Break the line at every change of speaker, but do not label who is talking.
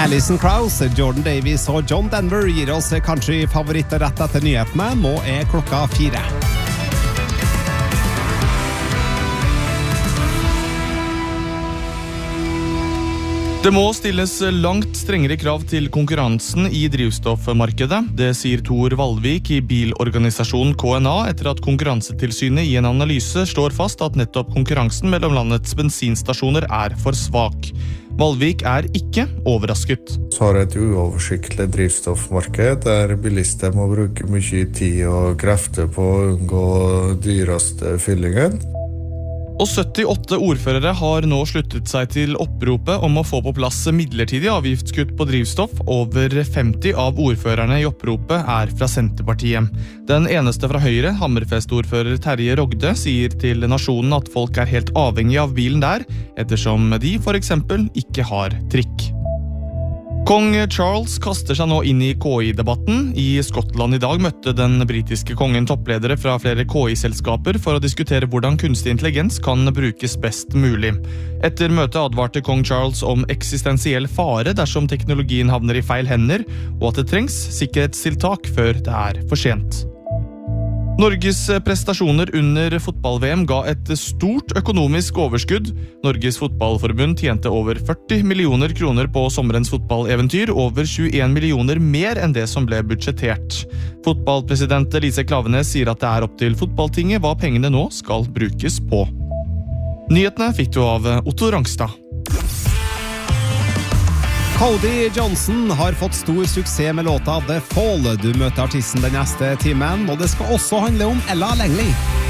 Alison Krauss, Jordan Davies og John Denver gir oss country-favoritter rett etter nyhetene. Nå klokka 4.
Det må stilles langt strengere krav til konkurransen i drivstoffmarkedet. Det sier Tor Valvik i bilorganisasjonen KNA etter at Konkurransetilsynet i en analyse slår fast at nettopp konkurransen mellom landets bensinstasjoner for svak. Valvik ikke overrasket.
Så har et uoversiktlig drivstoffmarked der bilister må bruke mye tid og krefter på å unngå dyreste fyllingen.
Og 78 ordførere har nå sluttet seg til oppropet om å få på plass midlertidig avgiftskutt på drivstoff. Over 50 av ordførerne i oppropet fra Senterpartiet. Den eneste fra Høyre, Hammerfest-ordfører Terje Rogde, sier til Nasjonen at folk helt avhengig av bilen der, ettersom de for eksempel ikke har trikk. Kong Charles kaster seg nå inn i KI-debatten. I Skottland i dag møtte den britiske kongen toppledere fra flere KI-selskaper for å diskutere hvordan kunstig intelligens kan brukes best mulig. Etter møtet advarte kong Charles om eksistensiell fare dersom teknologien havner i feil hender, og at det trengs sikkerhetstiltak før det for sent. Norges prestasjoner under fotball-VM ga et stort økonomisk overskudd. Norges fotballforbund tjente over 40 millioner kroner på sommerens fotballeventyr, over 21 millioner mer enn det som ble budsjettert. Fotballpresident Lise Klavenes sier at det opp til fotballtinget hva pengene nå skal brukes på. Nyhetene fikk du av Otto Rangstad.
Cody Johnson har fått stor suksess med låta The Fall. Du møter artisten den neste timen, og det skal også handle om Ella Langley.